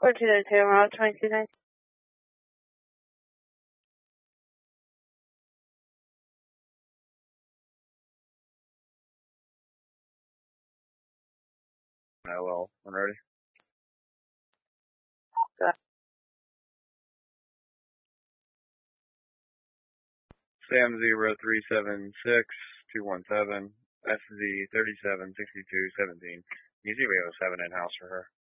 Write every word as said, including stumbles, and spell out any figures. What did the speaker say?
fourteen oh two, Route twenty-two nine. I will. I'm ready. Go. Sam zero three seven six two one seven S Z thirty seven sixty two seventeen. You see we have a seven in house for her.